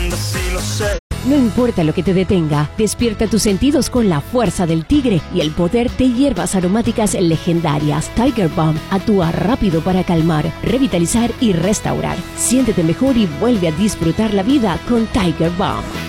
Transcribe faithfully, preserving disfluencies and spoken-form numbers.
entiendes si lo sé. No importa lo que te detenga, despierta tus sentidos con la fuerza del tigre y el poder de hierbas aromáticas legendarias. Tiger Balm actúa rápido para calmar, revitalizar y restaurar. Siéntete mejor y vuelve a disfrutar la vida con Tiger Balm.